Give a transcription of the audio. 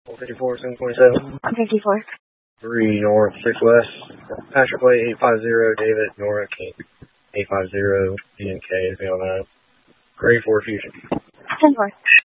454, 727. 54. 3 North, 6 West. Patrick Way, 850, David, Nora, King. 850, DNK is beyond that. Grade 4 Fusion. 10-4.